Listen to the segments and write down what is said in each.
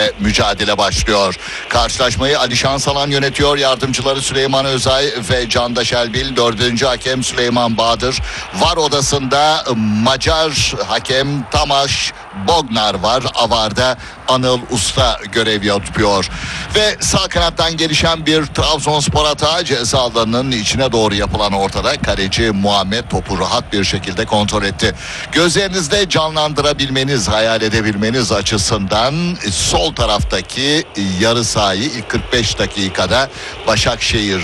ve mücadele başlıyor. Karşılaşmayı Alişan Salan yönetiyor. Yardımcıları Süleyman Özay ve Candaş Elbil. 4. hakem Süleyman Bahadır. VAR odasında Macar hakem Tamaş Bognar var. Avar'da Anıl Usta görev yapıyor. Ve sağ kanattan gelişen bir Trabzonspor hata, ceza alanının içine doğru yapılan ortada. Kaleci Muhammed topu rahat bir şekilde kontrol etti. Gözlerinizde canlandırabilmeniz, hayal edebilmeniz açısından sol taraftaki yarı sahayı ilk 45 dakikada Başakşehir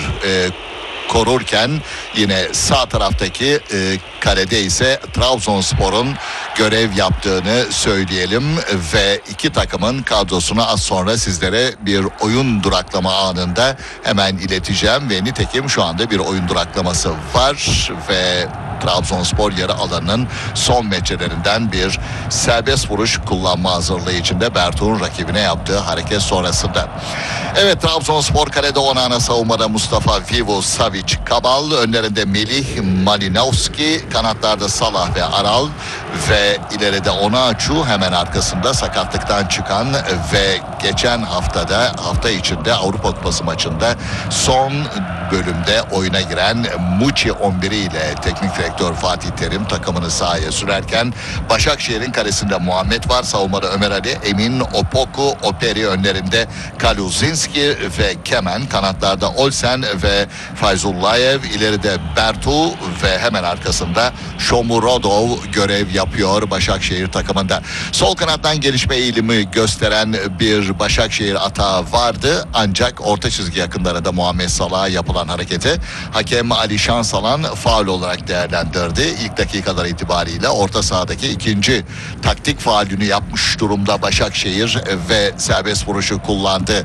korurken yine sağ taraftaki kalede ise Trabzonspor'un görev yaptığını söyleyelim ve iki takımın kadrosunu az sonra sizlere bir oyun duraklama anında hemen ileteceğim ve nitekim şu anda bir oyun duraklaması var ve Trabzonspor yarı alanının son metrelerinden bir serbest vuruş kullanma hazırlığı içinde Bertuğ'un rakibine yaptığı hareket sonrasında. Evet, Trabzonspor kalede Onana, savunmada Mustafa Vivo, Savic, Kabal, önlerinde Melih, Malinovski, kanatlarda Salah ve Aral ve ileride Onaçu, hemen arkasında sakatlıktan çıkan ve geçen hafta içinde Avrupa Kupası maçında son bölümde oyuna giren Muçi 11'i ile teknik direktör Fatih Terim takımını sahaya sürerken Başakşehir'in kalesinde Muhammed var. Savunmada Ömer Ali, Emin, Opoku, Operi, önlerinde Kaluzinski ve Kemen, kanatlarda Olsen ve Fayzullayev, ileride Bertu ve hemen arkasında Shomurodov görev yapıyor Başakşehir takımında. Sol kanattan gelişme eğilimi gösteren bir Başakşehir atağı vardı ancak orta çizgi yakınlarında Muhammed Salah'a yapılan hareketi hakem Alişan Salan faul olarak değerlendirdi. İlk dakikalar itibariyle orta sahadaki ikinci taktik faulünü yapmış durumda Başakşehir ve serbest vuruşu kullandı.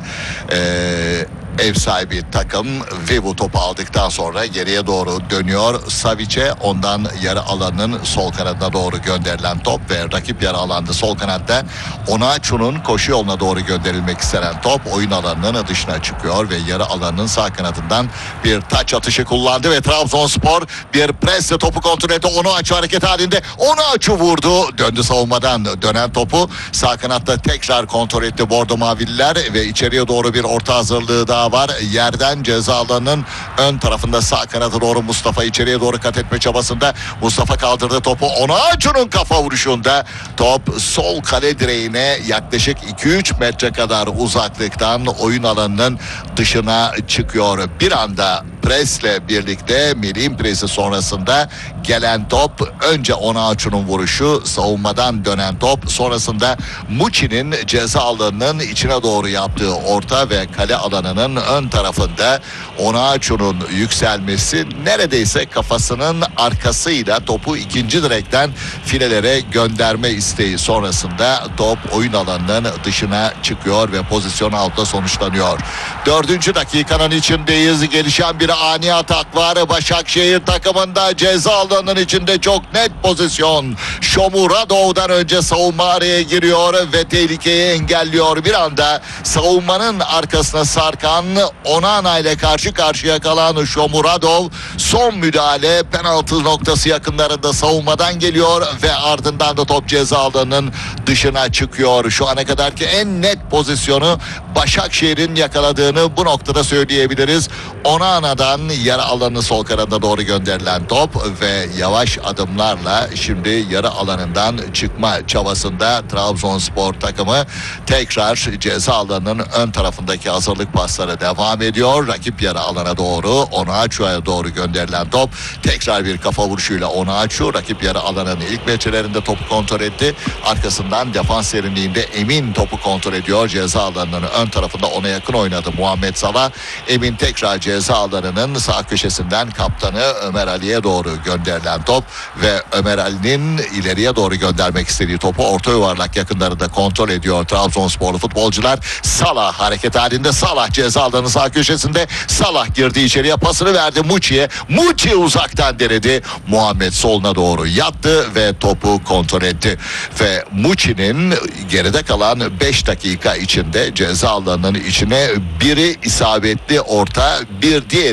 Ev sahibi takım Vivo topu aldıktan sonra geriye doğru dönüyor Savic'e, ondan yarı alanın sol kanadına doğru gönderilen top ve rakip yarı alanda sol kanatta Onaçu'nun koşu yoluna doğru gönderilmek istenen top oyun alanının dışına çıkıyor ve yarı alanın sağ kanadından bir taç atışı kullandı ve Trabzonspor bir presle topu kontrol etti. Onaçu hareket halinde, Onaçu vurdu, döndü savunmadan dönen topu sağ kanatta tekrar kontrol etti Bordo Mavililer ve içeriye doğru bir orta hazırlığı daha var. Yerden ceza alanının ön tarafında sağ kanada doğru Mustafa içeriye doğru kat etme çabasında. Mustafa kaldırdı topu. Onaçu'nun kafa vuruşunda top sol kale direğine yaklaşık 2-3 metre kadar uzaklıktan oyun alanının dışına çıkıyor. Bir anda presle birlikte Melih'in presi sonrasında gelen top, önce Onaçu'nun vuruşu, savunmadan dönen top, sonrasında Muçi'nin ceza alanının içine doğru yaptığı orta ve kale alanının ön tarafında Onaçu'nun yükselmesi, neredeyse kafasının arkasıyla topu ikinci direkten filelere gönderme isteği sonrasında top oyun alanının dışına çıkıyor ve pozisyon altta sonuçlanıyor. 4. dakikanın içindeyiz. Gelişen bir ani atak var Başakşehir takımında, ceza alanının içinde çok net pozisyon. Shomurodov'dan önce savunma araya giriyor ve tehlikeyi engelliyor. Bir anda savunmanın arkasına sarkan Onana ile karşı karşıya kalan Shomurodov, son müdahale penaltı noktası yakınlarında savunmadan geliyor ve ardından da top ceza alanının dışına çıkıyor. Şu ana kadarki en net pozisyonu Başakşehir'in yakaladığını bu noktada söyleyebiliriz. Onana'dan yarı alanı sol kanada doğru gönderilen top ve yavaş adımlarla şimdi yarı alanından çıkma çabasında Trabzonspor takımı tekrar ceza alanının ön tarafındaki hazırlık pasları devam ediyor. Rakip yarı alana doğru Onaçu'ya doğru gönderilen top, tekrar bir kafa vuruşuyla Onaçu rakip yarı alanın ilk metrelerinde topu kontrol etti. Arkasından defans derinliğinde Emin topu kontrol ediyor. Ceza alanının ön tarafında ona yakın oynadı Muhammed Salah. Emin tekrar ceza alanının sağ köşesinden kaptanı Ömer Ali'ye doğru gönderilen top ve Ömer Ali'nin ileriye doğru göndermek istediği topu orta yuvarlak yakınlarında kontrol ediyor Trabzonsporlu futbolcular. Salah hareket halinde, Salah ceza alanı sağ köşesinde, Salah girdi içeriye, pasını verdi Muçi'ye. Muçi uzaktan denedi. Muhammed soluna doğru yattı ve topu kontrol etti. Ve Muçi'nin geride kalan 5 dakika içinde ceza alanının içine biri isabetli orta, bir diğeri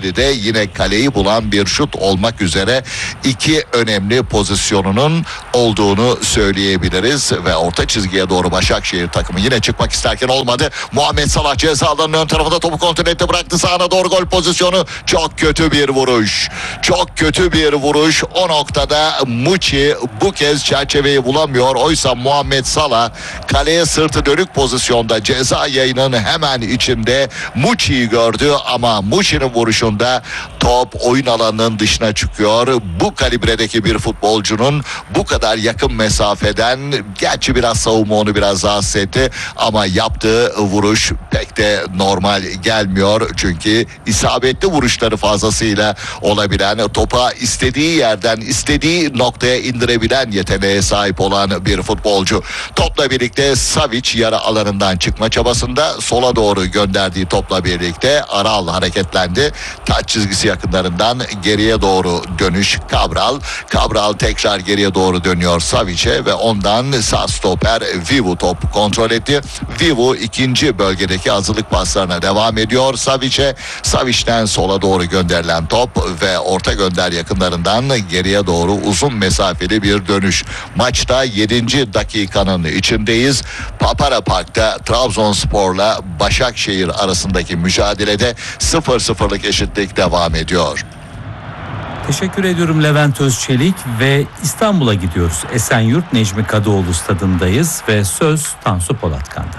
diğeri de yine kaleyi bulan bir şut olmak üzere iki önemli pozisyonunun olduğunu söyleyebiliriz ve orta çizgiye doğru Başakşehir takımı yine çıkmak isterken olmadı. Muhammed Salah ceza alanının ön tarafında topu kontrol etti, bıraktı sağına doğru, gol pozisyonu. Çok kötü bir vuruş. Çok kötü bir vuruş. O noktada Muçi bu kez çerçeveyi bulamıyor. Oysa Muhammed Salah kaleye sırtı dönük pozisyonda ceza yayının hemen içinde Muçi'yi gördü ama Muçi'nin vuruşunda top oyun alanının dışına çıkıyor. Bu kalibredeki bir futbolcunun bu kadar yakın mesafeden, gerçi biraz savunma onu biraz rahatsız etti ama yaptığı vuruş pek de normal gelmiyor. Çünkü isabetli vuruşları fazlasıyla olabilen, topa istediği yerden istediği noktaya indirebilen yeteneğe sahip olan bir futbolcu. Topla birlikte Savic yarı alanından çıkma çabasında, sola doğru gönderdiği topla birlikte Aral hareketlendi. Taç çizgisi yakınlarından geriye doğru dönüş Cabral tekrar geriye doğru dönüyor Savic'e ve ondan sağ stoper Vivu top kontrol etti. Vivu ikinci bölgedeki hazırlık paslarına devam ediyor Savic'e. Savic'ten sola doğru gönderilen top ve orta gönder yakınlarından geriye doğru uzun mesafeli bir dönüş. Maçta 7. dakikanın içindeyiz. Papara Park'ta Trabzonspor'la Başakşehir arasındaki mücadelede 0-0'lık eşitlik devam ediyor. Teşekkür ediyorum Levent Özçelik ve İstanbul'a gidiyoruz. Esenyurt Necmi Kadıoğlu stadındayız ve söz Tansu Polatkan'da.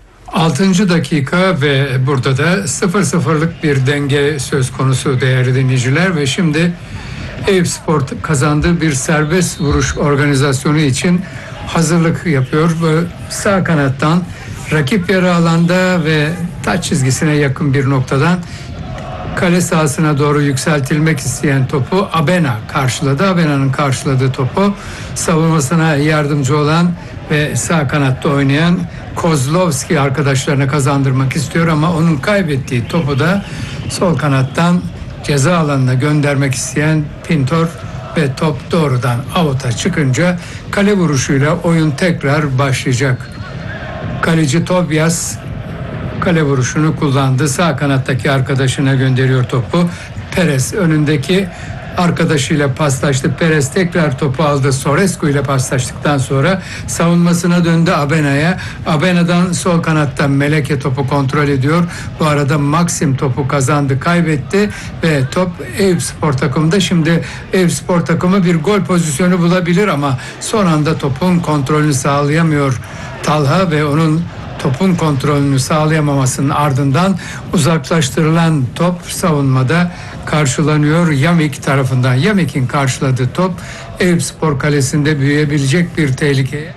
6. dakika ve burada da 0-0'lık bir denge söz konusu değerli dinleyiciler ve şimdi Eyüpspor kazandığı bir serbest vuruş organizasyonu için hazırlık yapıyor ve sağ kanattan rakip yarı alanda ve taç çizgisine yakın bir noktadan kale sahasına doğru yükseltilmek isteyen topu Abena karşıladı. Abena'nın karşıladığı topu savunmasına yardımcı olan ve sağ kanatta oynayan Kozlovski arkadaşlarına kazandırmak istiyor ama onun kaybettiği topu da sol kanattan ceza alanına göndermek isteyen Pintor ve top doğrudan avuta çıkınca kale vuruşuyla oyun tekrar başlayacak. Kaleci Tobias kale vuruşunu kullandı. Sağ kanattaki arkadaşına gönderiyor topu. Perez önündeki arkadaşıyla paslaştı. Perez tekrar topu aldı. Sorescu ile paslaştıktan sonra savunmasına döndü Abena'ya. Abena'dan sol kanattan Meleke topu kontrol ediyor. Bu arada Maxim topu kazandı, kaybetti ve top Eyüpspor takımında. Şimdi Eyüpspor takımı bir gol pozisyonu bulabilir ama son anda topun kontrolünü sağlayamıyor Talha ve onun topun kontrolünü sağlayamamasının ardından uzaklaştırılan top savunmada karşılanıyor Yamik tarafından. Yamik'in karşıladığı top Eyüpspor kalesinde büyüyebilecek bir tehlikeye.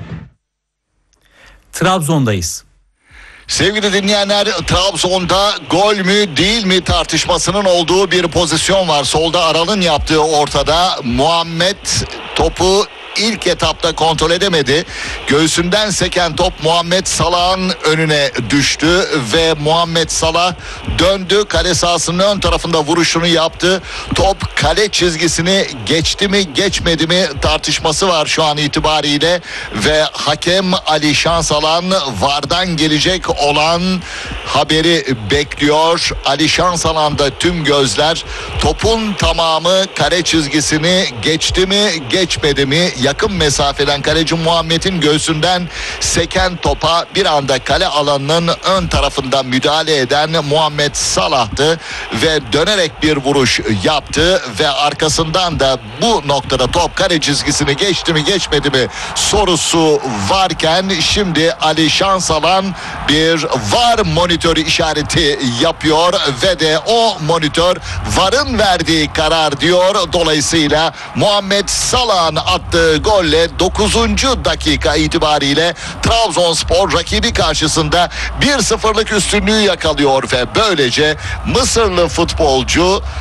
Trabzon'dayız. Sevgili dinleyenler, Trabzon'da gol mü değil mi tartışmasının olduğu bir pozisyon var. Solda Aral'ın yaptığı ortada. Muhammed topu ilk etapta kontrol edemedi. Göğsünden seken top Muhammed Salah'ın önüne düştü ve Muhammed Salah döndü. Kale sahasının ön tarafında vuruşunu yaptı. Top kale çizgisini geçti mi geçmedi mi tartışması var şu an itibariyle ve hakem Ali Şansalan VAR'dan gelecek olan haberi bekliyor. Ali Şansalan'da tüm gözler topun tamamı kale çizgisini geçti mi geçmedi mi, yakın mesafeden kaleci Muhammed'in göğsünden seken topa bir anda kale alanının ön tarafından müdahale eden Muhammed Salah'tı ve dönerek bir vuruş yaptı ve arkasından da bu noktada top kale çizgisini geçti mi geçmedi mi sorusu varken şimdi Ali Şansalan bir VAR monitörü işareti yapıyor ve de o monitör VAR'ın verdiği karar diyor. Dolayısıyla Muhammed Salah'ın attığı golle 9. dakika itibariyle Trabzonspor rakibi karşısında 1-0'lık üstünlüğü yakalıyor ve böylece Mısırlı futbolcu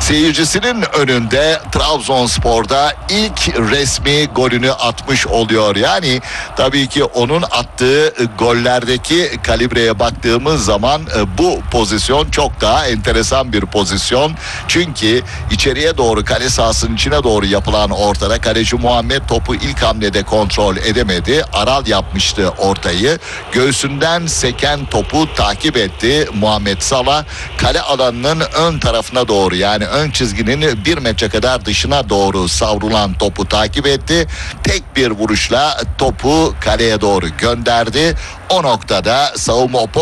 seyircisinin önünde Trabzonspor'da ilk resmi golünü atmış oluyor. Yani tabii ki onun attığı gollerdeki kalibreye baktığımız zaman bu pozisyon çok daha enteresan bir pozisyon. Çünkü içeriye doğru, kale sahasının içine doğru yapılan ortada kaleci Muhammed topu ilk hamlede kontrol edemedi. Aral yapmıştı ortayı. Göğsünden seken topu takip etti Muhammed Salah. Kale alanının ön tarafına doğru, yani ön çizginin 1 metre kadar dışına doğru savrulan topu takip etti. Tek bir vuruşla topu kaleye doğru gönderdi. O noktada savunma